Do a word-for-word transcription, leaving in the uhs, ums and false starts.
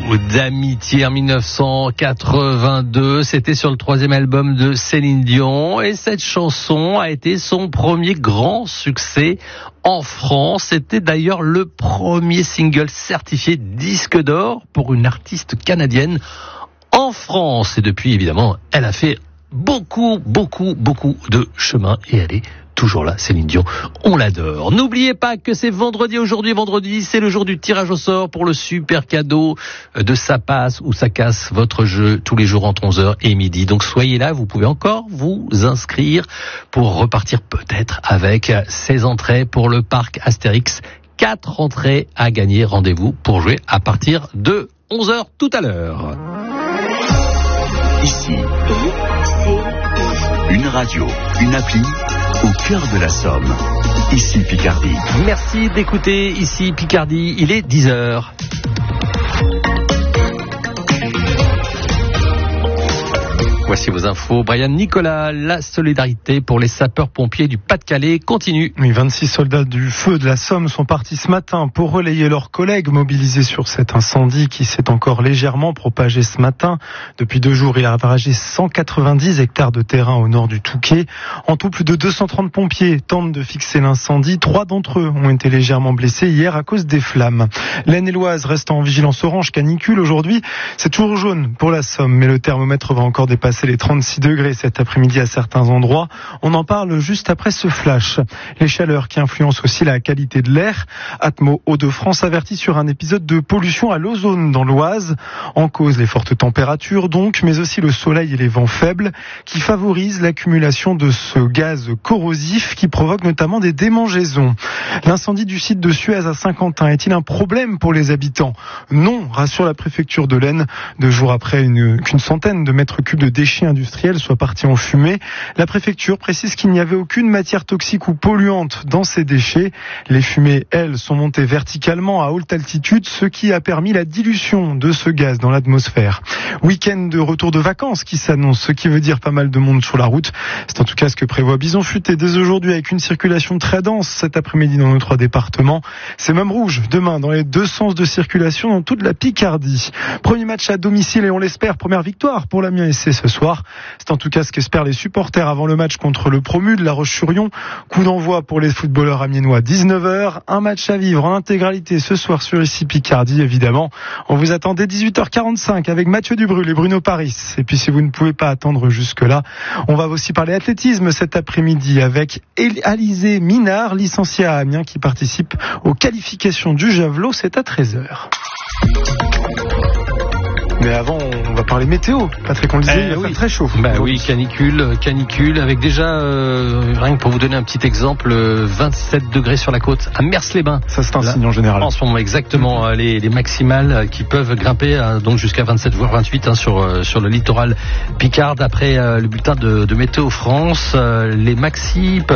d'amitié en dix-neuf cent quatre-vingt-deux. C'était sur le troisième album de Céline Dion et cette chanson a été son premier grand succès en France. C'était d'ailleurs le premier single certifié disque d'or pour une artiste canadienne en France. Et depuis, évidemment, elle a fait beaucoup, beaucoup, beaucoup de chemin et elle est toujours là, Céline Dion, on l'adore. N'oubliez pas que c'est vendredi aujourd'hui. Vendredi, c'est le jour du tirage au sort pour le super cadeau de Ça passe ou Ça casse, votre jeu tous les jours entre onze heures et midi. Donc soyez là, vous pouvez encore vous inscrire pour repartir peut-être avec ces entrées pour le parc Astérix. Quatre entrées à gagner. Rendez-vous pour jouer à partir de onze heures tout à l'heure. Ici, une radio, une appli au cœur de la Somme. Ici Picardie. Merci d'écouter Ici Picardie. Il est dix heures. Voici vos infos. Brian Nicolas, la solidarité pour les sapeurs-pompiers du Pas-de-Calais continue. Oui, vingt-six soldats du feu de la Somme sont partis ce matin pour relayer leurs collègues mobilisés sur cet incendie qui s'est encore légèrement propagé ce matin. Depuis deux jours, il a ravagé cent quatre-vingt-dix hectares de terrain au nord du Touquet. En tout, plus de deux cent trente pompiers tentent de fixer l'incendie. Trois d'entre eux ont été légèrement blessés hier à cause des flammes. L'Aisne et l'Oise restent en vigilance orange canicule aujourd'hui. C'est toujours jaune pour la Somme, mais le thermomètre va encore dépasser les trente-six degrés cet après-midi à certains endroits. On en parle juste après ce flash. Les chaleurs qui influencent aussi la qualité de l'air. Atmo Hauts-de-France avertit sur un épisode de pollution à l'ozone dans l'Oise. En cause, les fortes températures donc, mais aussi le soleil et les vents faibles qui favorisent l'accumulation de ce gaz corrosif qui provoque notamment des démangeaisons. L'incendie du site de Suez à Saint-Quentin est-il un problème pour les habitants ? Non, rassure la préfecture de l'Aisne. Deux jours après une, qu'une centaine de mètres cubes de déchets industriels soient partis en fumée, la préfecture précise qu'il n'y avait aucune matière toxique ou polluante dans ces déchets. Les fumées, elles, sont montées verticalement à haute altitude, ce qui a permis la dilution de ce gaz dans l'atmosphère. Week-end de retour de vacances qui s'annonce, ce qui veut dire pas mal de monde sur la route. C'est en tout cas ce que prévoit Bison Futé dès aujourd'hui avec une circulation très dense cet après-midi dans nos trois départements. C'est même rouge demain dans les deux sens de circulation dans toute la Picardie. Premier match à domicile et on l'espère, première victoire pour l'Amiens S C ce soir. C'est en tout cas ce qu'espèrent les supporters avant le match contre le promu de La Roche-sur-Yon. Coup d'envoi pour les footballeurs amiénois, dix-neuf heures. Un match à vivre en intégralité ce soir sur Ici Picardie, évidemment. On vous attend dès dix-huit heures quarante-cinq avec Mathieu Dubrul et Bruno Paris. Et puis si vous ne pouvez pas attendre jusque-là, on va aussi parler athlétisme cet après-midi avec Alizé Minard, licencié à Amiens, qui participe aux qualifications du javelot. C'est à treize heures. Mais avant, on va parler météo. Patrick, on le disait, eh il va oui. faire très chaud. Bah oui, canicule, canicule, avec déjà, euh, rien que pour vous donner un petit exemple, euh, vingt-sept degrés sur la côte à Mers-les-Bains. Ça, c'est un Là, signe en général. En ce moment, exactement, mmh. les, les maximales qui peuvent grimper à, donc jusqu'à vingt-sept voire vingt-huit hein, sur, euh, sur le littoral Picard. Après euh, le bulletin de, de Météo France, euh, les maxi peuvent